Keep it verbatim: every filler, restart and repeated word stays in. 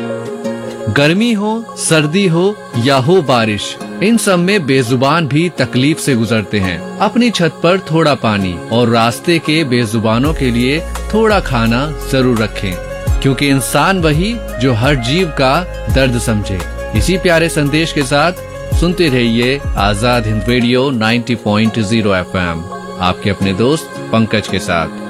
गर्मी हो, सर्दी हो या हो बारिश, इन सब में बेजुबान भी तकलीफ से गुजरते हैं। अपनी छत पर थोड़ा पानी और रास्ते के बेजुबानों के लिए थोड़ा खाना जरूर रखें, क्योंकि इंसान वही जो हर जीव का दर्द समझे। इसी प्यारे संदेश के साथ सुनते रहिए आजाद हिंद रेडियो नब्बे पॉइंट शून्य एफ एम, आपके अपने दोस्त पंकज के साथ।